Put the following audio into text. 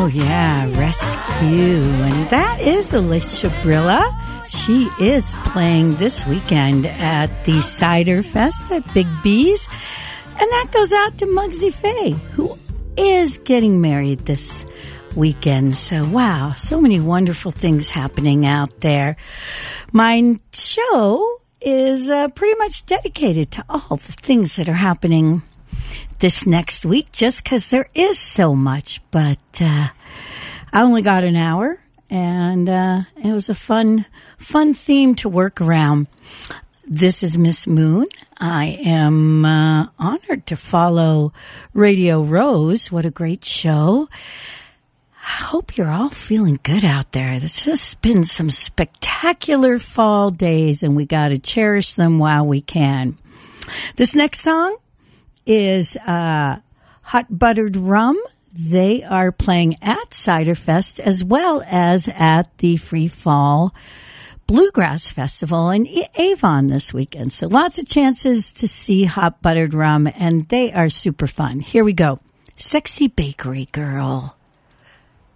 Oh, yeah, Rescue. And that is Alicia Brilla. She is playing this weekend at the Cider Fest at Big B's. And that goes out to Muggsy Faye, who is getting married this weekend. So, wow, so many wonderful things happening out there. My show is pretty much dedicated to all the things that are happening this next week, just because there is so much. But I only got an hour, and it was a fun theme to work around. This is Miss Moon. I am honored to follow Radio Rose. What a great show. I hope you're all feeling good out there. It's just been some spectacular fall days, and we got to cherish them while we can. This next song is Hot Buttered Rum. They are playing at Cider Fest as well as at the Free Fall Bluegrass Festival in Avon this weekend. So lots of chances to see Hot Buttered Rum, and they are super fun. Here we go. Sexy Bakery Girl.